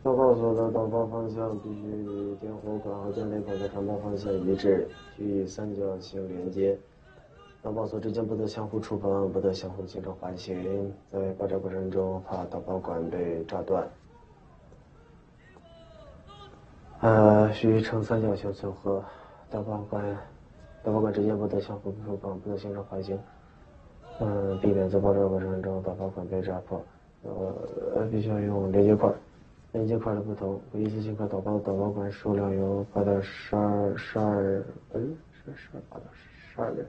报告所的导报方向必须与电火管和电雷管的传导方向一致，需以三角形连接。导报所之间不得相互触碰，不得相互形成环形。在爆炸过程中，怕导报管被炸断。需呈三角形存合。导报管之间不得相互触碰，不得形成环形。避免在爆炸过程中导报管被炸破。必须要用连接块。连接块的不同，一次性块导报管数量由8到12个。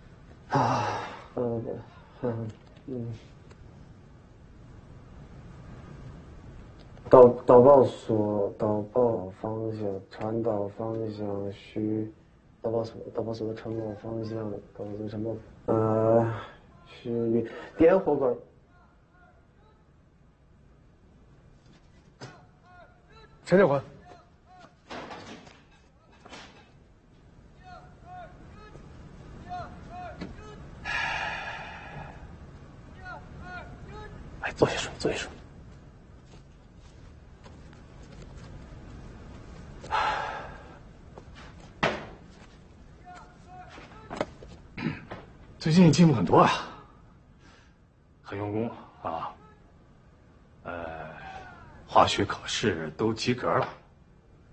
导报所导报方向传导方向需导报所的传导方向需与电火管。 陈教官， 哎，坐下说，坐下说。 最近进步很多啊，很用功啊。化学考试都及格了。